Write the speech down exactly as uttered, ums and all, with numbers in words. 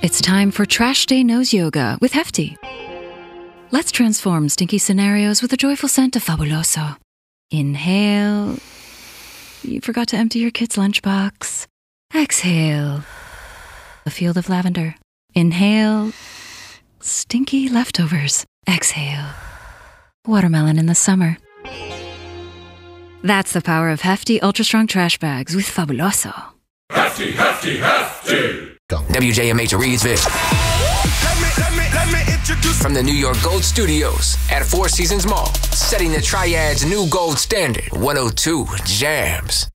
It's time for Trash Day Nose Yoga with Hefty. Let's transform stinky scenarios with a joyful scent of Fabuloso. Inhale. You forgot to empty your kid's lunchbox. Exhale. A field of lavender. Inhale. Stinky leftovers. Exhale. Watermelon in the summer. That's the power of Hefty Ultra Strong Trash Bags with Fabuloso. Hefty, hefty, hefty! W J M H Reedsville. Let me, let me, let me introduce. From the New York Gold Studios at Four Seasons Mall, setting the Triad's new gold standard. one oh two Jams.